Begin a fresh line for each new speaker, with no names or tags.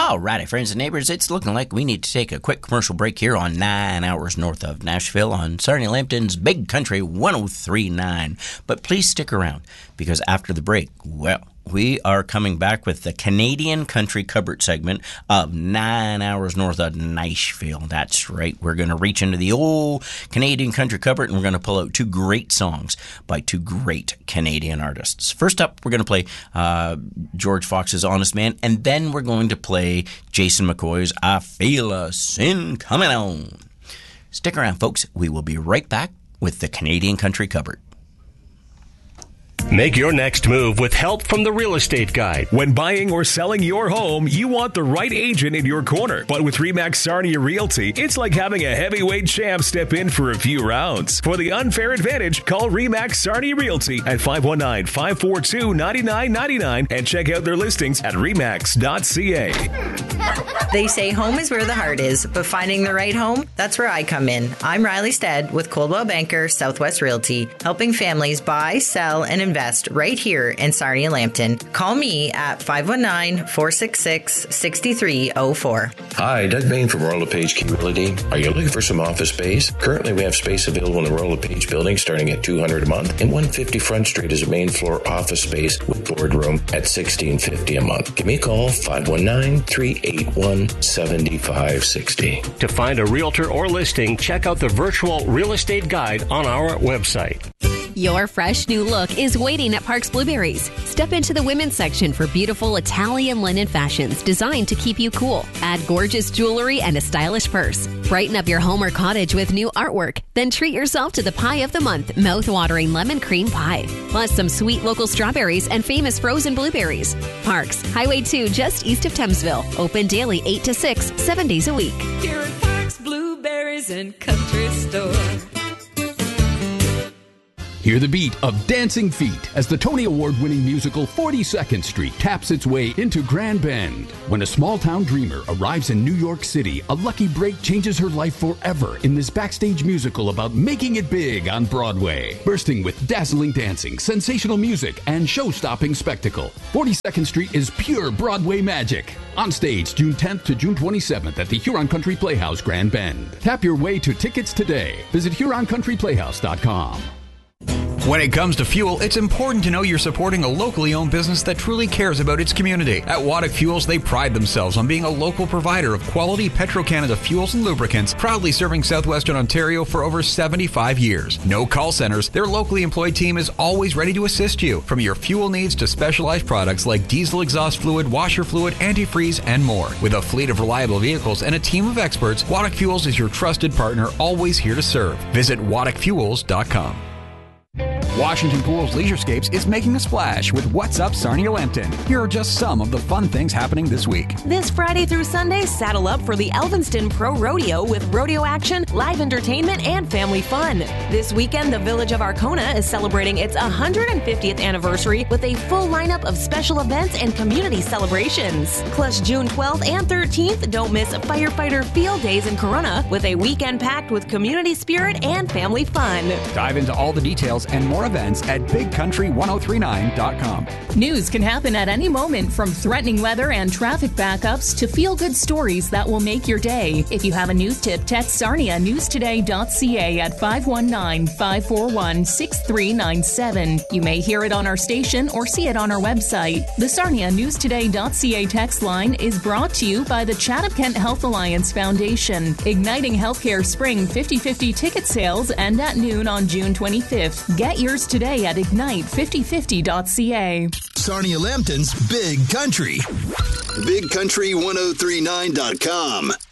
All righty, friends and neighbors, it's looking like we need to take a quick commercial break here on 9 hours north of Nashville on Sarnia Lambton's Big Country 103.9. But please stick around, because after the break, well, we are coming back with the Canadian Country Cupboard segment of 9 hours north of Nashville. That's right. We're going to reach into the old Canadian Country Cupboard, and we're going to pull out 2 great songs by 2 great Canadian artists. First up, we're going to play George Fox's Honest Man, and then we're going to play Jason McCoy's I Feel a Sin Coming On. Stick around, folks. We will be right back with the Canadian Country Cupboard.
Make your next move with help from the Real Estate Guide.
When buying or selling your home, you want the right agent in your corner. But with RE/MAX Sarnia Realty, it's like having a heavyweight champ step in for a few rounds. For the unfair advantage, call RE/MAX Sarnia Realty at 519-542-9999 and check out their listings at remax.ca.
They say home is where the heart is, but finding the right home, that's where I come in. I'm Riley Stead with Coldwell Banker Southwest Realty, helping families buy, sell, and invest right here in Sarnia Lambton. Call me at 519-466-6304.
Hi, Doug Bain from Royal LePage Key Realty. Are you looking for some office space? Currently, we have space available in the Royal LePage building starting at $200 a month, and 150 Front Street is a main floor office space with boardroom at $1,650 a month. Give me a call, 519-381-7560.
To find a realtor or listing, check out the virtual Real Estate Guide on our website.
Your fresh new look is waiting at Parks Blueberries. Step into the women's section for beautiful Italian linen fashions designed to keep you cool. Add gorgeous jewelry and a stylish purse. Brighten up your home or cottage with new artwork. Then treat yourself to the pie of the month, mouth-watering lemon cream pie. Plus some sweet local strawberries and famous frozen blueberries. Parks, Highway 2 just east of Thamesville. Open daily 8 to 6, 7 days a week.
Here at Parks Blueberries and Country Store.
Hear the beat of Dancing Feet as the Tony Award-winning musical 42nd Street taps its way into Grand Bend. When a small-town dreamer arrives in New York City, a lucky break changes her life forever in this backstage musical about making it big on Broadway. Bursting with dazzling dancing, sensational music, and show-stopping spectacle, 42nd Street is pure Broadway magic. On stage June 10th to June 27th at the Huron Country Playhouse, Grand Bend. Tap your way to tickets today. Visit HuronCountryPlayhouse.com.
When it comes to fuel, it's important to know you're supporting a locally owned business that truly cares about its community. At Waddick Fuels, they pride themselves on being a local provider of quality Petro-Canada fuels and lubricants, proudly serving southwestern Ontario for over 75 years. No call centers, their locally employed team is always ready to assist you, from your fuel needs to specialized products like diesel exhaust fluid, washer fluid, antifreeze, and more. With a fleet of reliable vehicles and a team of experts, Waddick Fuels is your trusted partner, always here to serve. Visit WaddickFuels.com.
Washington Pools Leisurescapes is making a splash with What's Up Sarnia Lambton. Here are just some of the fun things happening this week.
This Friday through Sunday, saddle up for the Elvinston Pro Rodeo with rodeo action, live entertainment, and family fun. This weekend, the Village of Arcona is celebrating its 150th anniversary with a full lineup of special events and community celebrations. Plus, June 12th and 13th, don't miss Firefighter Field Days in Corona with a weekend packed with community spirit and family fun.
Dive into all the details and more events at BigCountry1039.com.
News can happen at any moment, from threatening weather and traffic backups to feel-good stories that will make your day. If you have a news tip, text Sarnia newstoday.ca at 519-541-6397. You may hear it on our station or see it on our website. The Sarnia newstoday.ca text line is brought to you by the Chatham-Kent Health Alliance Foundation. Igniting Healthcare Spring 50/50 ticket sales end at noon on June 25th. Get yours today at ignite5050.ca.
Sarnia Lambton's Big Country. BigCountry1039.com.